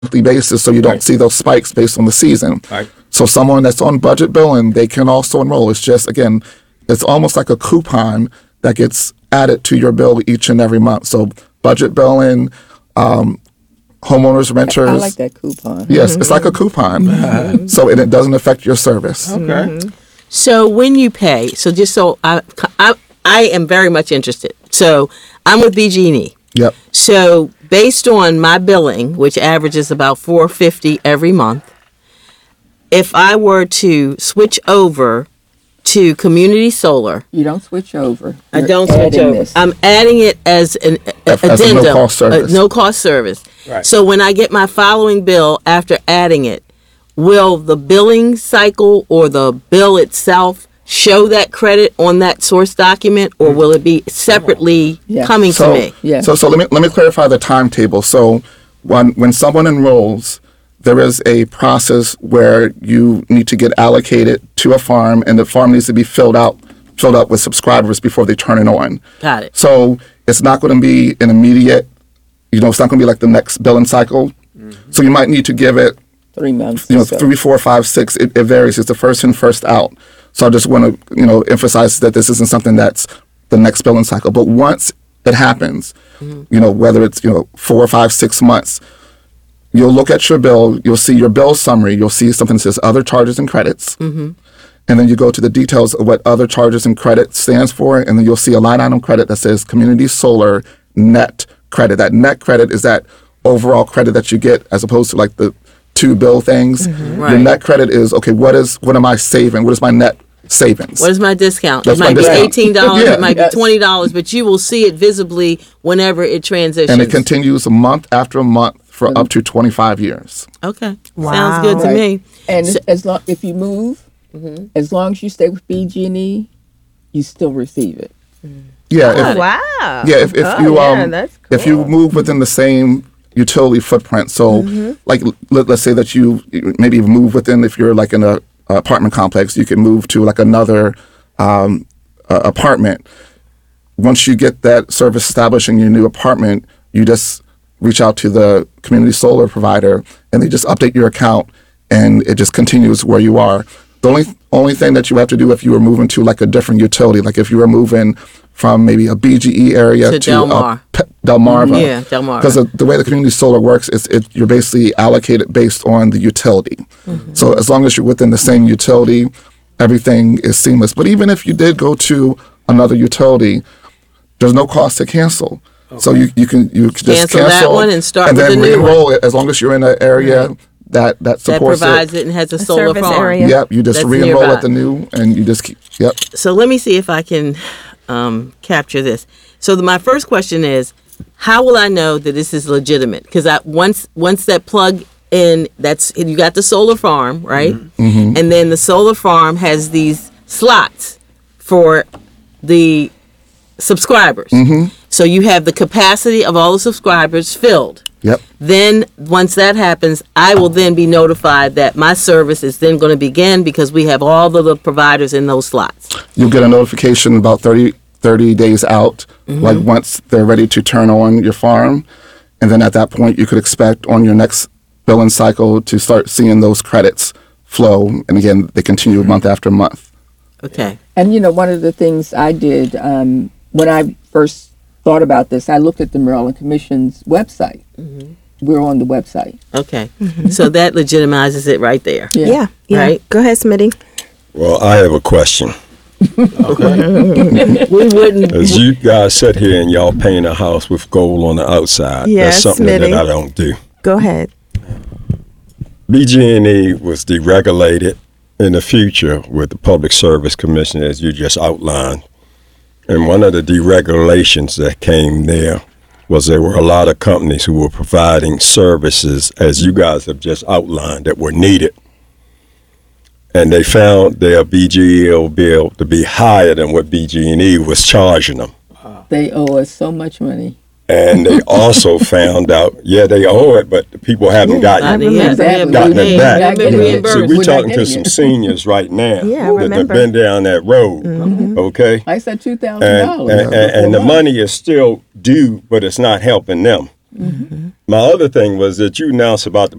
monthly basis, so you don't see those spikes based on the season. Right. So someone that's on budget billing, they can also enroll. It's just, again, it's almost like a coupon that gets added to your bill each and every month. So budget billing, homeowners, renters. I like that coupon. Yes, it's like a coupon. So it doesn't affect your service. Okay. So when you pay, so just so I am very much interested. So I'm with BG&E. Yep. So based on my billing, which averages about $450 every month, if I were to switch over to community solar, You don't switch over. I You're don't switch adding over. this. I'm adding it as an As a addendum, no-cost service. no-cost service. Right. So when I get my following bill after adding it, will the billing cycle or the bill itself show that credit on that source document, or will it be separately Yeah. coming to me? Yeah. So let me clarify the timetable. So when someone enrolls, there is a process where you need to get allocated to a farm, and the farm needs to be filled up with subscribers before they turn it on. Got it. So it's not going to be an immediate, it's not going to be like the next billing cycle. So you might need to give it, 3 months. 3, 4, 5, 6. It varies. It's the first in, first out. So I just want to, emphasize that this isn't something that's the next billing cycle. But once it happens, whether it's 4, 5, 6 months, you'll look at your bill. You'll see your bill summary. You'll see something that says other charges and credits. And then you go to the details of what other charges and credits stands for, and then you'll see a line item credit that says community solar net credit. That net credit is that overall credit that you get, as opposed to like the two bill things. Right. Your net credit is, okay, what am I saving? What is my net savings? What is my discount? That's it my might discount. be $18, Yeah. it might Yes. be $20, but you will see it visibly whenever it transitions. And it continues month after month for up to 25 years. Okay. Wow. Sounds good to Right. me. And So- as long if you move, as long as you stay with BG&E, you still receive it. Yeah. Got If, it. Wow. yeah. If you yeah, that's cool. if you move within the same utility footprint, so like let's say that you maybe move within, if you're like in a apartment complex, you can move to like another apartment. Once you get that service established in your new apartment, you just reach out to the community solar provider, and they just update your account, and it just continues where you are. The only thing that you have to do if you were moving to like a different utility, like if you were moving from maybe a BGE area To Delmar. Delmarva. Yeah, Delmarva. Because the way the community solar works is you're basically allocated based on the utility. So as long as you're within the same utility, everything is seamless. But even if you did go to another utility, there's no cost to cancel. So you can just Cancel that one and start and with then the new re-enroll it, as long as you're in an area that that supports provides it and has a solar service farm. area. Yep, you just That's re-enroll nearby. at the new, and you just keep. Yep. So let me see if I can capture this. So my first question is, how will I know that this is legitimate? Because once that plug in, you got the solar farm, right? And then the solar farm has these slots for the subscribers. So you have the capacity of all the subscribers filled. Yep. Then once that happens, I will then be notified that my service is then going to begin because we have all the providers in those slots. You'll get a notification about 30 days out, like once they're ready to turn on your farm. And then at that point, you could expect on your next billing cycle to start seeing those credits flow. And again, they continue month after month. Okay. And one of the things I did when I first thought about this, I looked at the Maryland Commission's website. We're on the website. Okay. So that legitimizes it right there. Yeah. Right. Go ahead, Smitty. Well, I have a question. We wouldn't. As you guys sit here and y'all paint a house with gold on the outside, Yes, that's something Smitty. that I don't do. Go ahead. BG&E was deregulated in the future with the Public Service Commission, as you just outlined. And one of the deregulations that came there was there were a lot of companies who were providing services, as you guys have just outlined, that were needed. And they found their BGE bill to be higher than what BG&E was charging them. They owe us so much money. And they also found out, they owe it, but the people haven't gotten it. Exactly. Gotten it back. Been See, reimbursed. we're We're not talking to getting some it. seniors right now Yeah, I that have remember. been down that road, okay? I said $2,000. And the money is still due, but it's not helping them. My other thing was that you announced about the